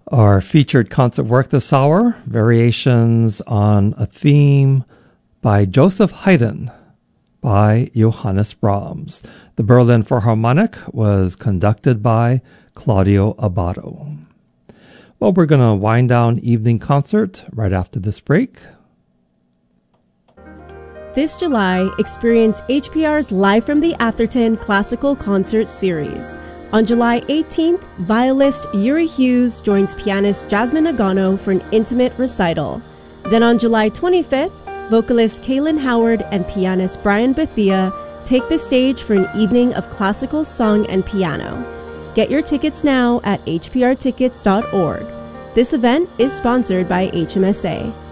Our featured concert work this hour, Variations on a Theme by Joseph Haydn by Johannes Brahms. The Berlin Philharmonic was conducted by Claudio Abbado. Well, we're going to wind down evening concert right after this break. This July, experience HPR's Live from the Atherton Classical Concert Series. On July 18th, violist Yuri Hughes joins pianist Jasmine Agano for an intimate recital. Then on July 25th, vocalist Kaylin Howard and pianist Brian Bethia take the stage for an evening of classical song and piano. Get your tickets now at hprtickets.org. This event is sponsored by HMSA.